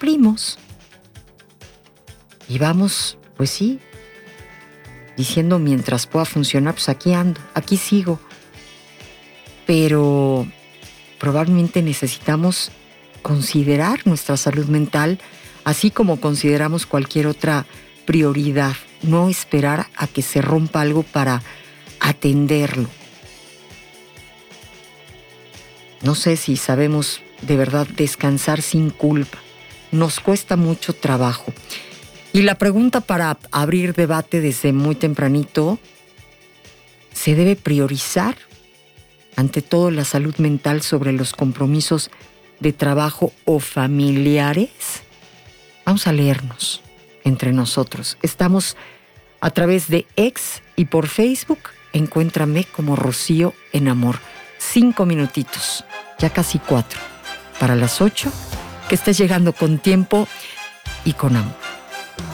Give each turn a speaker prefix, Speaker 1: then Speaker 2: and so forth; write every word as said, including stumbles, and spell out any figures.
Speaker 1: cumplimos. Y vamos, pues sí, diciendo mientras pueda funcionar, pues aquí ando, aquí sigo. Pero probablemente necesitamos considerar nuestra salud mental, así como consideramos cualquier otra prioridad. No esperar a que se rompa algo para atenderlo. No sé si sabemos de verdad descansar sin culpa. Nos cuesta mucho trabajo. Y la pregunta para abrir debate desde muy tempranito, ¿se debe priorizar ante todo la salud mental sobre los compromisos de trabajo o familiares? Vamos a leernos entre nosotros. Estamos a través de X y por Facebook. Encuéntrame como Rocío en Amor. Cinco minutitos, ya casi cuatro, para las ocho, que estés llegando con tiempo y con amor.